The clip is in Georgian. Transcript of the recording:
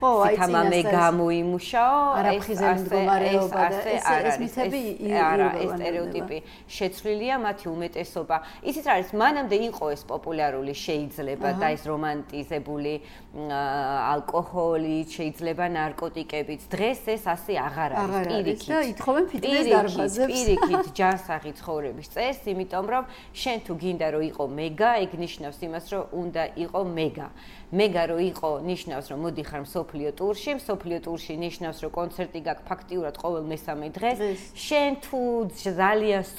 სითამამე გამოიმუშაო, ეს მითები ეს სტერეოტიპი შეცვლილია მათი უმეტესობა. ისიც არის, მანამდე იყო ეს პოპულარული შეიძლება და ეს რომანტიზებული ალკოჰოლი, შეიძლება ნარკოტიკებიც. დღეს ეს ასე აღარ არის. პირიქით და ითხოვენ ფიტნეს დარბაზებს. პირიქით ჯანსაღი ცხოვრების წესს, იმიტომ რომ შენ თუ გინდა რომ იყო მეგა, ეგ ნიშნავს იმას, რომ უნდა იყო მეგა. მეგა რო იყო ნიშნავს რომ მოდიხარ მსოფლიო ტურში, მსოფლიო ტურში ნიშნავს რომ კონცერტი გაქვს ფაქტიურად ყოველ მესამე დღეს. შენ თუ ძალიან